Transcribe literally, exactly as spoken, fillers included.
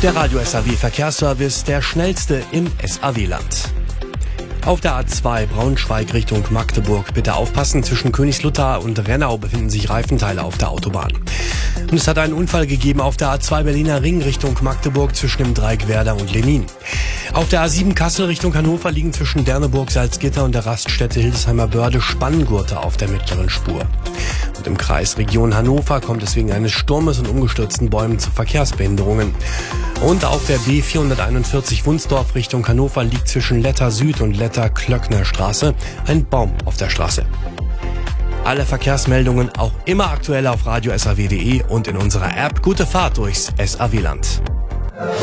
Der Radio S A W Verkehrsservice, der schnellste im S A W-Land. Auf der A zwei Braunschweig Richtung Magdeburg bitte aufpassen. Zwischen Königslutter und Rennau befinden sich Reifenteile auf der Autobahn. Und es hat einen Unfall gegeben auf der A zwei Berliner Ring Richtung Magdeburg zwischen dem Dreieck Werder und Lenin. Auf der A sieben Kassel Richtung Hannover liegen zwischen Derneburg, Salzgitter und der Raststätte Hildesheimer Börde Spanngurte auf der mittleren Spur. Und im Kreis Region Hannover kommt es wegen eines Sturmes und umgestürzten Bäumen zu Verkehrsbehinderungen. Und auf der B vierhunderteinundvierzig Wunsdorf Richtung Hannover liegt zwischen Letter Süd und Letter Klöckner Straße ein Baum auf der Straße. Alle Verkehrsmeldungen auch immer aktuell auf radio s a w punkt d e und in unserer App. Gute Fahrt durchs S A W-Land.